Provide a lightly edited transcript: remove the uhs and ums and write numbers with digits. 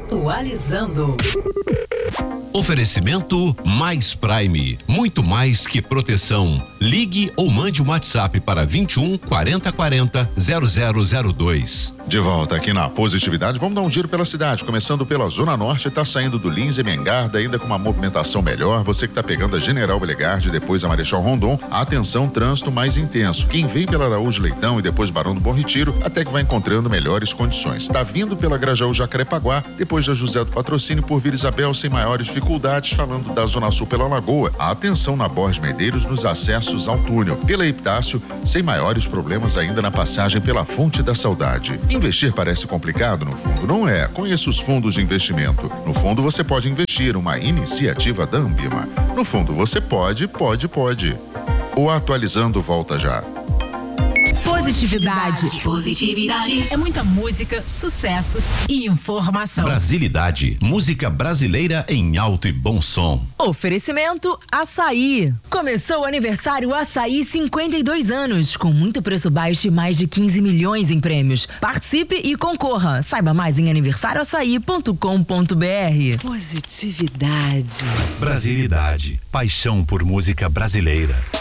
Atualizando. Oferecimento Mais Prime, muito mais que proteção. Ligue ou mande um WhatsApp para 21 40 40 0002. De volta aqui na Positividade, vamos dar um giro pela cidade, começando pela Zona Norte, tá saindo do Lins e Mengarda, ainda com uma movimentação melhor. Você que tá pegando a General Belegarde, depois a Marechal Rondon, atenção, trânsito mais intenso. Quem vem pela Araújo Leitão e depois Barão do Bom Retiro, até que vai encontrando melhores condições. Tá vindo pela Grajaú Jacarepaguá, depois da José do Patrocínio por Vila Isabel, sem maiores dificuldades, falando da Zona Sul pela Lagoa. Atenção na Borges Medeiros nos acessos ao túnel. Pela Epitácio, sem maiores problemas ainda na passagem pela Fonte da Saudade. Investir parece complicado, no fundo não é. Conheça os fundos de investimento. No fundo você pode investir, uma iniciativa da Ambima. No fundo você pode. O Atualizando volta já. Positividade. É muita música, sucessos e informação. Brasilidade, música brasileira em alto e bom som. Oferecimento Açaí. Começou o aniversário Açaí 52 anos, com muito preço baixo e mais de 15 milhões em prêmios. Participe e concorra. Saiba mais em aniversarioaçaí.com.br. Positividade. Brasilidade, paixão por música brasileira.